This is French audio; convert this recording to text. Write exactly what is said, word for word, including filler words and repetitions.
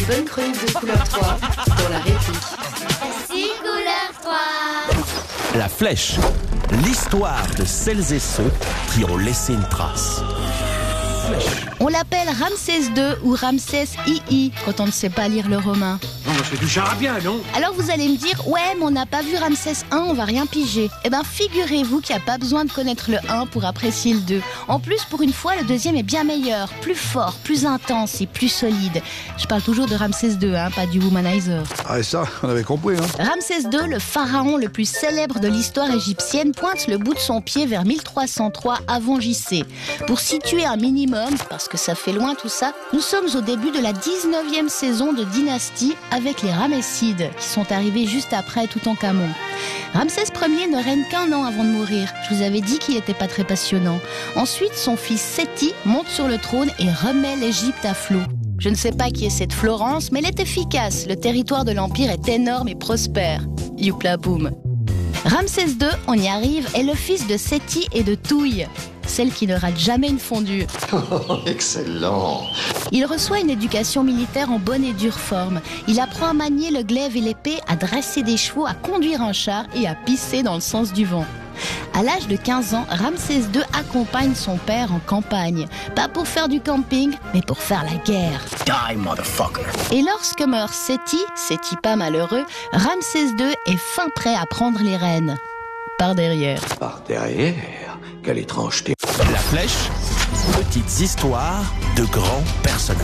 bonnes chroniques de Couleur trois dans la réplique. Si Couleur trois. La Flèche, l'histoire de celles et ceux qui ont laissé une trace. On l'appelle Ramsès deux ou Ramsès II quand on ne sait pas lire le romain. Non, c'est du charabia, non? Alors vous allez me dire, ouais, mais on n'a pas vu Ramsès un, on va rien piger. Eh ben, figurez-vous qu'il n'y a pas besoin de connaître le un pour apprécier le deux. En plus, pour une fois, le deuxième est bien meilleur, plus fort, plus intense et plus solide. Je parle toujours de Ramsès deux, hein, pas du Womanizer. Ah, et ça, on avait compris, hein. Ramsès deux, le pharaon le plus célèbre de l'histoire égyptienne, pointe le bout de son pied vers mille trois cent trois avant J C. Pour situer un minimum, parce que ça fait loin tout ça, nous sommes au début de la dix-neuvième saison de Dynastie avec les Ramessides, qui sont arrivés juste après Toutankhamon. Ramsès Ier ne règne qu'un an avant de mourir. Je vous avais dit qu'il n'était pas très passionnant. Ensuite, son fils Séti monte sur le trône et remet l'Égypte à flot. Je ne sais pas qui est cette Florence, mais elle est efficace. Le territoire de l'Empire est énorme et prospère. Youpla boum. Ramsès deux, on y arrive, est le fils de Séti et de Touille, celle qui ne rate jamais une fondue. Oh, excellent! Il reçoit une éducation militaire en bonne et dure forme. Il apprend à manier le glaive et l'épée, à dresser des chevaux, à conduire un char et à pisser dans le sens du vent. À l'âge de quinze ans, Ramsès deux accompagne son père en campagne. Pas pour faire du camping, mais pour faire la guerre. Die, motherfucker! Et lorsque meurt Séti, Séti pas malheureux, Ramsès deux est fin prêt à prendre les rênes. Par derrière. Par derrière? Quelle étrangeté! La Flèche, petites histoires de grands personnages.